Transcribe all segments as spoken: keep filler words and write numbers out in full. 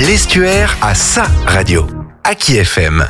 L'Estuaire a sa radio. Aki F M.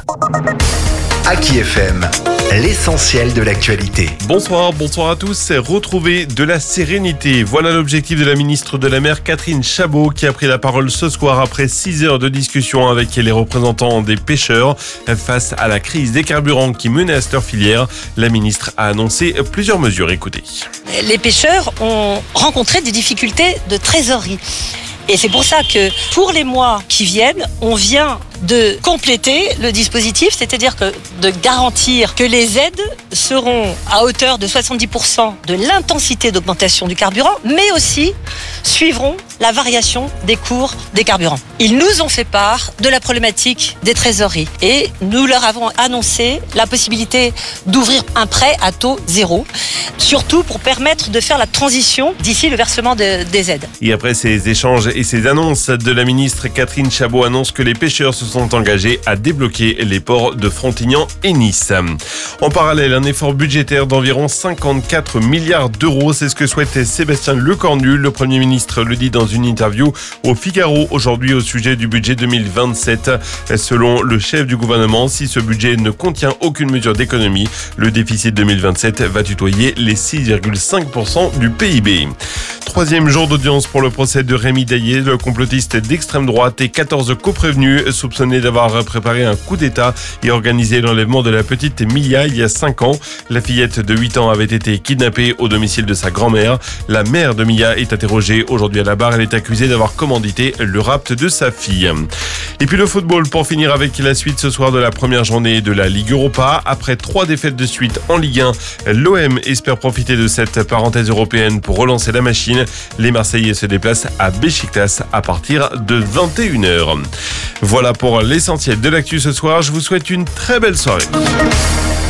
Aki F M, l'essentiel de l'actualité. Bonsoir, bonsoir à tous. Retrouver de la sérénité. Voilà l'objectif de la ministre de la Mer, Catherine Chabot, qui a pris la parole ce soir après six heures de discussion avec les représentants des pêcheurs. Face à la crise des carburants qui menace leur filière, la ministre a annoncé plusieurs mesures. Écoutez. Les pêcheurs ont rencontré des difficultés de trésorerie. Et c'est pour ça que pour les mois qui viennent, on vient de compléter le dispositif, c'est-à-dire que de garantir que les aides seront à hauteur de soixante-dix pour cent de l'intensité d'augmentation du carburant, mais aussi suivront la variation des cours des carburants. Ils nous ont fait part de la problématique des trésoreries et nous leur avons annoncé la possibilité d'ouvrir un prêt à taux zéro, surtout pour permettre de faire la transition d'ici le versement de, des aides. Et après ces échanges et ces annonces de la ministre, Catherine Chabot annonce que les pêcheurs se sont engagés à débloquer les ports de Frontignan et Nice. En parallèle, un effort budgétaire d'environ cinquante-quatre milliards d'euros, c'est ce que souhaite Sébastien Lecornu. Le Premier ministre le dit dans une interview au Figaro aujourd'hui au sujet du budget deux mille vingt-sept. Selon le chef du gouvernement, si ce budget ne contient aucune mesure d'économie, le déficit deux mille vingt-sept va tutoyer les six virgule cinq pour cent du P I B. Troisième jour d'audience pour le procès de Rémi Daillé, le complotiste d'extrême droite, et quatorze coprévenus soupçonnés d'avoir préparé un coup d'État et organisé l'enlèvement de la petite Mia il y a cinq ans. La fillette de huit ans avait été kidnappée au domicile de sa grand-mère. La mère de Mia est interrogée aujourd'hui à la barre. Elle est accusée d'avoir commandité le rapt de sa fille. Et puis le football pour finir avec la suite ce soir de la première journée de la Ligue Europa. Après trois défaites de suite en Ligue un, l'O M espère profiter de cette parenthèse européenne pour relancer la machine. Les Marseillais se déplacent à Beşiktaş à partir de vingt et une heures. Voilà pour l'essentiel de l'actu ce soir. Je vous souhaite une très belle soirée.